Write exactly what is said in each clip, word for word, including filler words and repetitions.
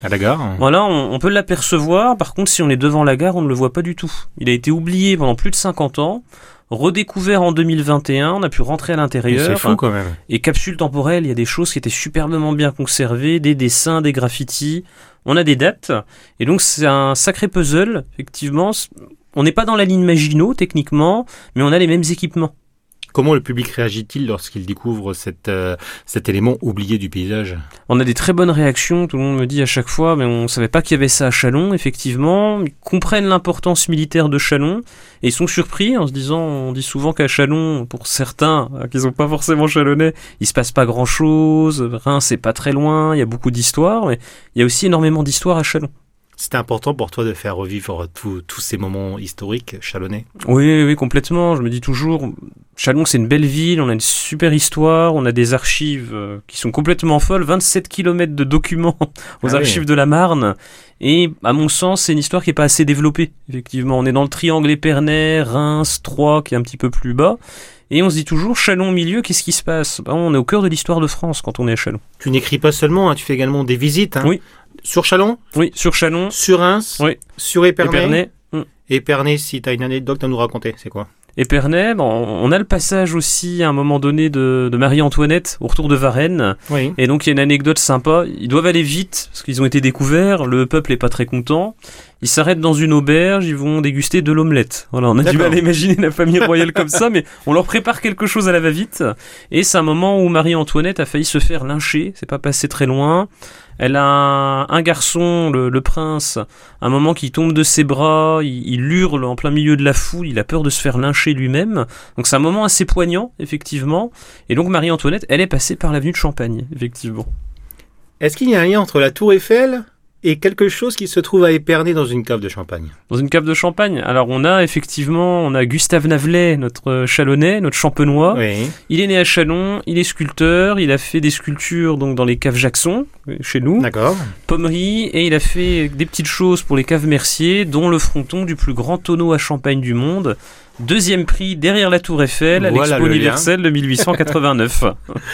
À la gare. Voilà, on, on peut l'apercevoir. Par contre, si on est devant la gare, on ne le voit pas du tout. Il a été oublié pendant plus de cinquante ans. Redécouvert en deux mille vingt et un, on a pu rentrer à l'intérieur. C'est fou quand même. Et capsule temporelle, il y a des choses qui étaient superbement bien conservées, des dessins, des graffitis. On a des dates. Et donc, c'est un sacré puzzle, effectivement. On n'est pas dans la ligne Maginot, techniquement, mais on a les mêmes équipements. Comment le public réagit-il lorsqu'il découvre cette, euh, cet élément oublié du paysage ? On a des très bonnes réactions, tout le monde me dit à chaque fois, mais on ne savait pas qu'il y avait ça à Châlons, effectivement. Ils comprennent l'importance militaire de Châlons, et ils sont surpris en se disant, on dit souvent qu'à Châlons, pour certains, qui ne sont pas forcément chalonnais, il ne se passe pas grand-chose, Reims c'est pas très loin, il y a beaucoup d'histoires, mais il y a aussi énormément d'histoires à Châlons. C'était important pour toi de faire revivre tous ces moments historiques chalonnais ? Oui, oui, complètement. Je me dis toujours, Châlons, c'est une belle ville, on a une super histoire, on a des archives qui sont complètement folles, vingt-sept kilomètres de documents aux ah archives oui. de la Marne. Et à mon sens, c'est une histoire qui n'est pas assez développée. Effectivement, on est dans le triangle Épernay, Reims, Troyes, qui est un petit peu plus bas. Et on se dit toujours, Châlons au milieu, qu'est-ce qui se passe ? Ben, on est au cœur de l'histoire de France quand on est à Châlons. Tu n'écris pas seulement, hein, tu fais également des visites. Hein. Oui. Sur Châlons ? Oui, sur Châlons. Sur Reims ? Oui. Sur Épernay ? Épernay. Mm. Épernay, si tu as une anecdote à nous raconter, c'est quoi ? Épernay, bon, on a le passage aussi à un moment donné de, de Marie-Antoinette au retour de Varennes. Oui. Et donc il y a une anecdote sympa. Ils doivent aller vite parce qu'ils ont été découverts. Le peuple est pas très content. Ils s'arrêtent dans une auberge. Ils vont déguster de l'omelette. Voilà, on a D'accord. du mal à imaginer la famille royale comme ça, mais on leur prépare quelque chose à la va-vite. Et c'est un moment où Marie-Antoinette a failli se faire lyncher. C'est pas passé très loin. Elle a un, un garçon, le, le prince, un moment qui tombe de ses bras, il, il hurle en plein milieu de la foule, il a peur de se faire lyncher lui-même. Donc c'est un moment assez poignant, effectivement. Et donc Marie-Antoinette, elle est passée par l'avenue de Champagne, effectivement. Est-ce qu'il y a un lien entre la Tour Eiffel et quelque chose qui se trouve à Épernay dans une cave de champagne ? Dans une cave de champagne. Alors on a effectivement, on a Gustave Navelet, notre Chalonnais, notre champenois. Oui. Il est né à Châlons, il est sculpteur, il a fait des sculptures donc dans les caves Jackson, chez nous. D'accord. Pommery, et il a fait des petites choses pour les caves Mercier, dont le fronton du plus grand tonneau à champagne du monde. Deuxième prix derrière la Tour Eiffel à Voilà l'Expo le universelle de mille huit cent quatre-vingt-neuf.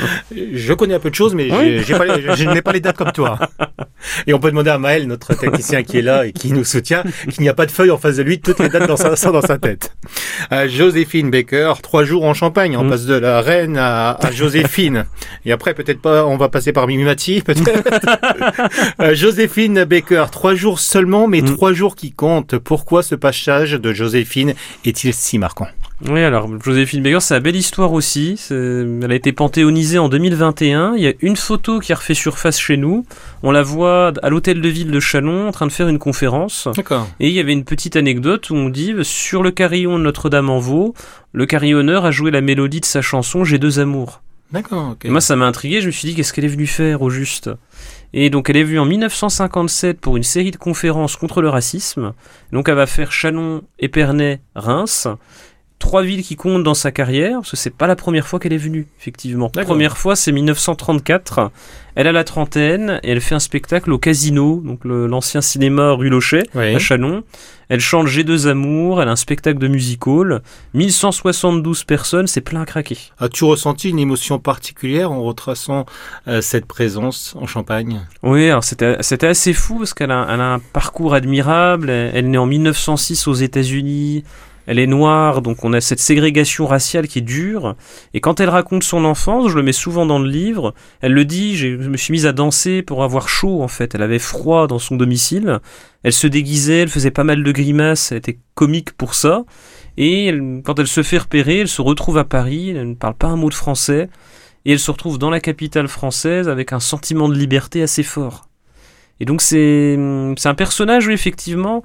Je connais un peu de choses, mais Oui. j'ai, j'ai pas les- je n'ai pas les dates comme toi. Et on peut demander à Maël, notre technicien qui est là et qui nous soutient, qu'il n'y a pas de feuille en face de lui, toutes les dates dans sa, sont dans sa tête. Euh, Joséphine Baker, trois jours en Champagne, on Mm. passe de la reine à, à Joséphine. Et après, peut-être pas, on va passer par Mimi Mati, peut-être. Euh, Joséphine Baker, trois jours seulement, mais Mm. trois jours qui comptent. Pourquoi ce passage de Joséphine est-il si marquant ? Oui, alors Joséphine Baker, c'est une belle histoire aussi. C'est... Elle a été panthéonisée en deux mille vingt et un. Il y a une photo qui a refait surface chez nous. On la voit à l'hôtel de ville de Châlons en train de faire une conférence. D'accord. Et il y avait une petite anecdote où on dit sur le carillon de Notre-Dame-en-Vaux, le carillonneur a joué la mélodie de sa chanson J'ai deux amours. D'accord, ok. Et moi, ça m'a intrigué. Je me suis dit, qu'est-ce qu'elle est venue faire au juste ? Et donc, elle est venue en mille neuf cent cinquante-sept pour une série de conférences contre le racisme. Donc, elle va faire Châlons, Épernay, Reims. Trois villes qui comptent dans sa carrière, parce que c'est pas la première fois qu'elle est venue, effectivement. La D'accord. première fois, c'est mille neuf cent trente-quatre. Elle a la trentaine et elle fait un spectacle au Casino, donc le- l'ancien cinéma rue Lochet, Oui. à Châlons. Elle chante J'ai deux amours, elle a un spectacle de music-hall. mille cent soixante-douze personnes, c'est plein à craquer. As-tu ressenti une émotion particulière en retraçant euh, cette présence en Champagne ? Oui, alors c'était, c'était assez fou parce qu'elle a, elle a un parcours admirable. Elle, elle est née en mille neuf cent six aux États-Unis. Elle est noire, donc on a cette ségrégation raciale qui est dure. Et quand elle raconte son enfance, je le mets souvent dans le livre, elle le dit, j'ai- je me suis mise à danser pour avoir chaud en fait. Elle avait froid dans son domicile. Elle se déguisait, elle faisait pas mal de grimaces, elle était comique pour ça. Et elle- quand elle se fait repérer, elle se retrouve à Paris, elle ne parle pas un mot de français. Et elle se retrouve dans la capitale française avec un sentiment de liberté assez fort. Et donc c'est, c'est un personnage, oui, effectivement,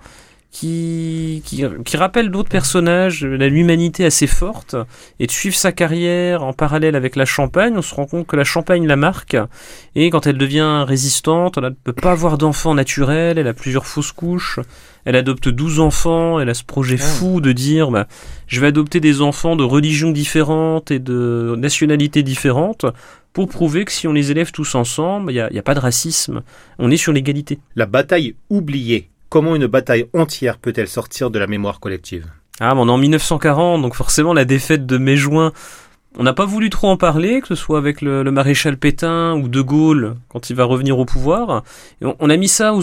qui, qui, qui rappelle d'autres personnages, elle a l'humanité assez forte, et de suivre sa carrière en parallèle avec la Champagne, on se rend compte que la Champagne la marque, et quand elle devient résistante, elle ne peut pas avoir d'enfant naturel, elle a plusieurs fausses couches, elle adopte douze enfants, elle a ce projet Ah. fou de dire bah, je vais adopter des enfants de religions différentes et de nationalités différentes, pour prouver que si on les élève tous ensemble, il n'y a, y a pas de racisme, on est sur l'égalité. La bataille oubliée. Comment une bataille entière peut-elle sortir de la mémoire collective ? Ah, bon, on est en mille neuf cent quarante, donc forcément la défaite de mai-juin On n'a pas voulu trop en parler, que ce soit avec le, le maréchal Pétain ou De Gaulle quand il va revenir au pouvoir. Et on, on a mis ça aux